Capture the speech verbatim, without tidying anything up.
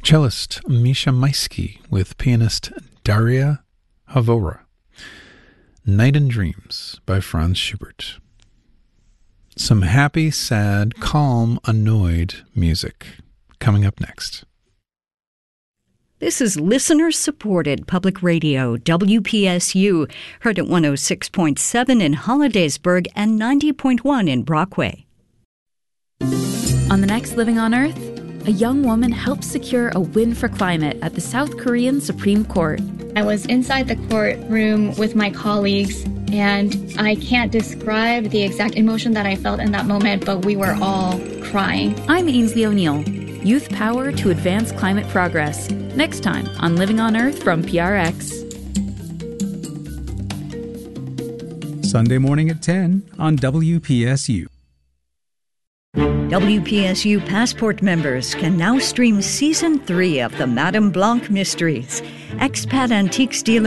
Cellist Misha Maisky with pianist Daria Havora. Night and Dreams by Franz Schubert. Some happy, sad, calm, annoyed music coming up next. This is listener-supported public radio, W P S U, heard at one oh six point seven in Hollidaysburg and ninety point one in Brockway. On the next Living on Earth, a young woman helps secure a win for climate at the South Korean Supreme Court. I was inside the courtroom with my colleagues, and I can't describe the exact emotion that I felt in that moment, but we were all crying. I'm Ainsley O'Neill. Youth Power to Advance Climate Progress. Next time on Living on Earth from P R X. Sunday morning at ten on W P S U. W P S U Passport members can now stream Season three of the Madame Blanc Mysteries. Expat Antiques dealer